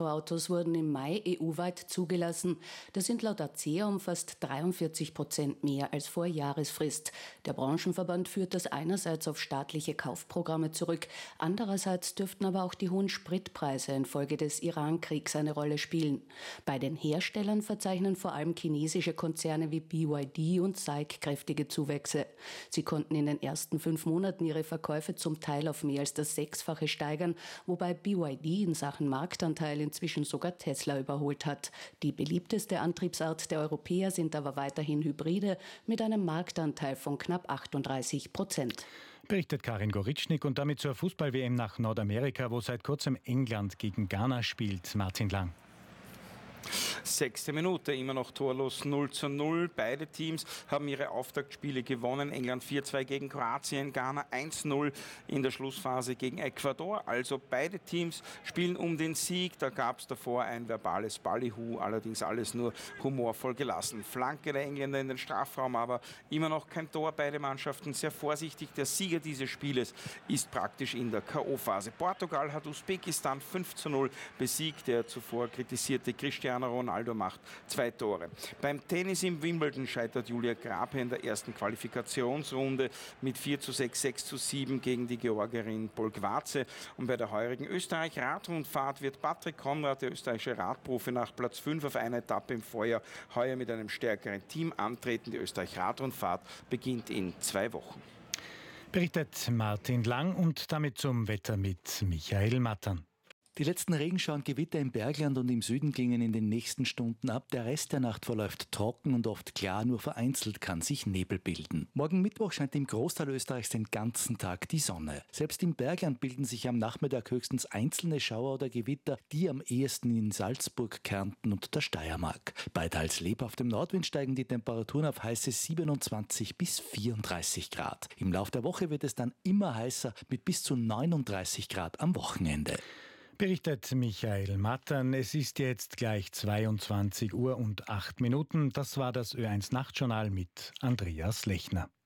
Autos wurden im Mai EU-weit zugelassen. Das sind laut ACEA um fast 43% mehr als vor Jahresfrist. Der Branchenverband führt das einerseits auf staatliche Kaufprogramme zurück, andererseits dürften aber auch die hohen Spritpreise infolge des Iran-Kriegs eine Rolle spielen. Bei den Herstellern verzeichnen vor allem chinesische Konzerne wie BYD und SAIC kräftige Zuwächse. Sie konnten in den ersten 5 Monaten ihre Verkäufe zum Teil auf mehr als das 6-fache steigern, wobei BYD in Sachen Marktanteil inzwischen sogar Tesla überholt hat. Die beliebteste Antriebsart der Europäer sind aber weiterhin Hybride mit einem Marktanteil von knapp 38%. Berichtet Karin Goritschnik und damit zur Fußball-WM nach Nordamerika, wo seit kurzem England gegen Ghana spielt. Martin Lang. 6. Minute, immer noch torlos 0:0. Beide Teams haben ihre Auftaktspiele gewonnen. England 4:2 gegen Kroatien, Ghana 1:0 in der Schlussphase gegen Ecuador. Also beide Teams spielen um den Sieg. Da gab es davor ein verbales Ballyhoo, allerdings alles nur humorvoll gelassen. Flanke der Engländer in den Strafraum, aber immer noch kein Tor. Beide Mannschaften sehr vorsichtig. Der Sieger dieses Spieles ist praktisch in der K.O.-Phase. Portugal hat Usbekistan 5:0 besiegt. Der zuvor kritisierte Cristiano Ronaldo macht 2 Tore. Beim Tennis im Wimbledon scheitert Julia Grabher in der ersten Qualifikationsrunde mit 4:6, 6:7 gegen die Georgierin Polgvace. Und bei der heurigen Österreich-Radrundfahrt wird Patrick Konrad, der österreichische Radprofi, nach Platz 5 auf einer Etappe im Vorjahr heuer mit einem stärkeren Team antreten. Die Österreich-Radrundfahrt beginnt in 2 Wochen. Berichtet Martin Lang und damit zum Wetter mit Michael Mattern. Die letzten Regenschauer und Gewitter im Bergland und im Süden gingen in den nächsten Stunden ab. Der Rest der Nacht verläuft trocken und oft klar, nur vereinzelt kann sich Nebel bilden. Morgen Mittwoch scheint im Großteil Österreichs den ganzen Tag die Sonne. Selbst im Bergland bilden sich am Nachmittag höchstens einzelne Schauer oder Gewitter, die am ehesten in Salzburg, Kärnten und der Steiermark. Bei teils lebhaftem Nordwind steigen die Temperaturen auf heiße 27 bis 34 Grad. Im Lauf der Woche wird es dann immer heißer mit bis zu 39 Grad am Wochenende. Berichtet Michael Mattern. Es ist jetzt gleich 22 Uhr und 8 Minuten. Das war das Ö1 Nachtjournal mit Andreas Lechner.